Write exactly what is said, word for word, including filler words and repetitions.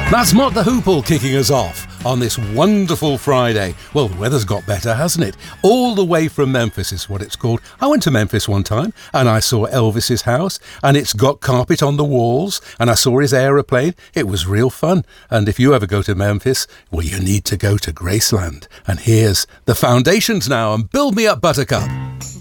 That's Mott the Hoople kicking us off on this wonderful Friday. Well, the weather's got better, hasn't it? All the way from Memphis is what it's called. I went to Memphis one time and I saw Elvis's house and it's got carpet on the walls and I saw his aeroplane. It was real fun. And if you ever go to Memphis, well, you need to go to Graceland. And here's the Foundations now and Build Me Up Buttercup.